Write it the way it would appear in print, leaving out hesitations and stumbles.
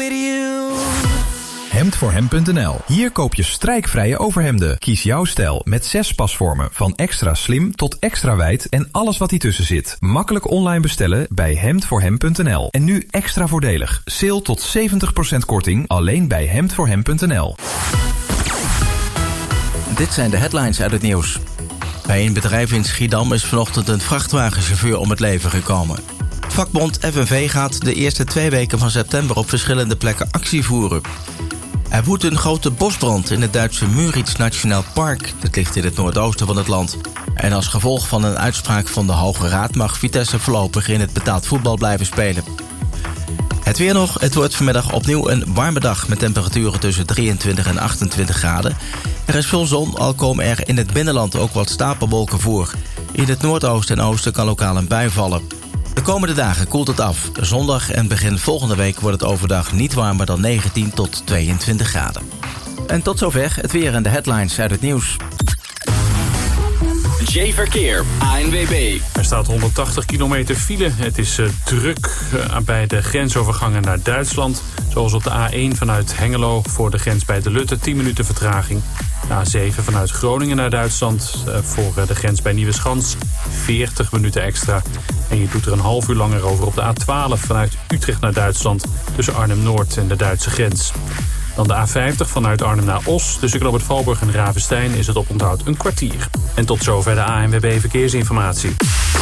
Hemdvoorhem.nl. Hier koop je strijkvrije overhemden. Kies jouw stijl met 6 pasvormen. Van extra slim tot extra wijd en alles wat hiertussen zit. Makkelijk online bestellen bij Hemdvoorhem.nl. En nu extra voordelig. Sale tot 70% korting alleen bij Hemdvoorhem.nl. Dit zijn de headlines uit het nieuws. Bij een bedrijf in Schiedam is vanochtend een vrachtwagenchauffeur om het leven gekomen. Vakbond FNV gaat de eerste 2 weken van september op verschillende plekken actie voeren. Er woedt een grote bosbrand in het Duitse Müritz Nationaal Park. Dat ligt in het noordoosten van het land. En als gevolg van een uitspraak van de Hoge Raad mag Vitesse voorlopig in het betaald voetbal blijven spelen. Het weer nog. Het wordt vanmiddag opnieuw een warme dag met temperaturen tussen 23 en 28 graden. Er is veel zon, al komen er in het binnenland ook wat stapelwolken voor. In het noordoosten en oosten kan lokaal een bui vallen. De komende dagen koelt het af. Zondag en begin volgende week wordt het overdag niet warmer dan 19 tot 22 graden. En tot zover het weer en de headlines uit het nieuws. J-Verkeer, ANWB. Er staat 180 kilometer file. Het is druk bij de grensovergangen naar Duitsland. Zoals op de A1 vanuit Hengelo voor de grens bij de Lutte, 10 minuten vertraging. De A7 vanuit Groningen naar Duitsland voor de grens bij Nieuweschans, 40 minuten extra. En je doet er een half uur langer over op de A12 vanuit Utrecht naar Duitsland, tussen Arnhem-Noord en de Duitse grens. Dan de A50 vanuit Arnhem naar Os. Tussen Knoop het Valburg en Ravenstein is het oponthoud een kwartier. En tot zover de ANWB Verkeersinformatie.